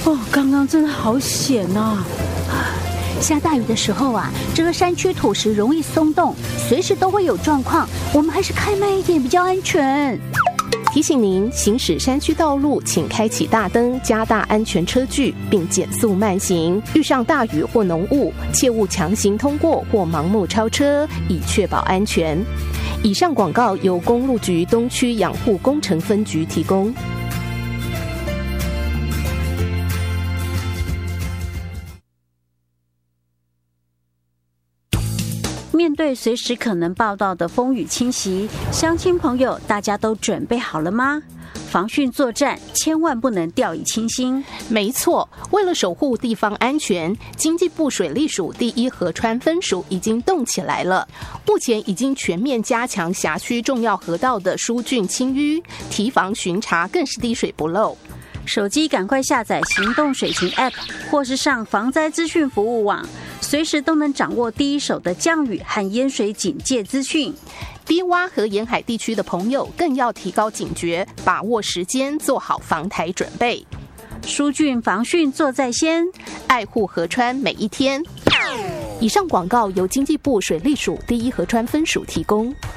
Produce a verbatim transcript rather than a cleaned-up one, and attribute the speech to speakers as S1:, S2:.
S1: 哦，刚刚真的好险啊！
S2: 下大雨的时候啊，这个山区土石容易松动，随时都会有状况，我们还是开慢一点比较安全。
S3: 提醒您，行驶山区道路，请开启大灯，加大安全车距，并减速慢行。遇上大雨或浓雾，切勿强行通过或盲目超车，以确保安全。以上广告由公路局东区养护工程分局提供。
S1: 面对随时可能报道的风雨侵袭，乡亲朋友，大家都准备好了吗？防汛作战千万不能掉以轻心。
S3: 没错，为了守护地方安全，经济部水利署第一河川分署已经动起来了。目前已经全面加强辖区重要河道的疏浚清淤，提防巡查更是滴水不漏。
S1: 手机赶快下载行动水情 App， 或是上防灾资讯服务网，随时都能掌握第一手的降雨和淹水警戒资讯。
S3: 低洼和沿海地区的朋友更要提高警觉，把握时间，做好防台准备。
S1: 疏浚防汛做在先，
S3: 爱护河川每一天。以上广告由经济部水利署第一河川分署提供。